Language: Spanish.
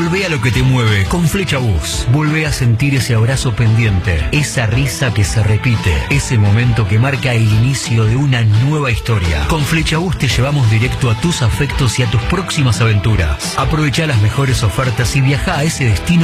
Volvé a lo que te mueve con Flecha Bus. Volvé a sentir ese abrazo pendiente, esa risa que se repite, ese momento que marca el inicio de una nueva historia. Con Flecha Bus te llevamos directo a tus afectos y a tus próximas aventuras. Aprovecha las mejores ofertas y viaja a ese destino